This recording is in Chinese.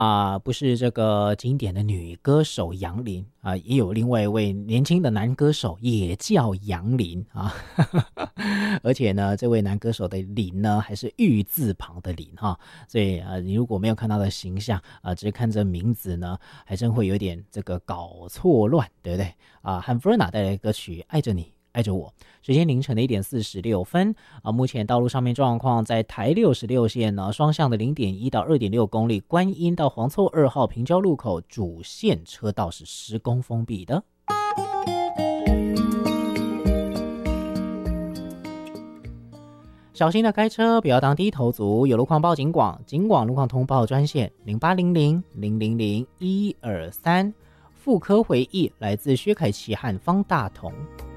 不是这个经典的女歌手杨林也有另外一位年轻的男歌手也叫杨林而且呢，这位男歌手的林呢还是玉字旁的林所以你如果没有看到的形象只是看这名字呢，还真会有点这个搞错乱，对不对和 Verna 带来的歌曲《爱着你》。爱着我，时间凌晨的1点46分目前道路上面状况，在台66线呢，双向的0.1到2.6公里，观音到黄厝2号平交路口主线车道是施工封闭的。小心的开车，不要当低头族。有路况报警广，警广路况通报专线0800000123。妇科回忆来自薛凯琪和方大同。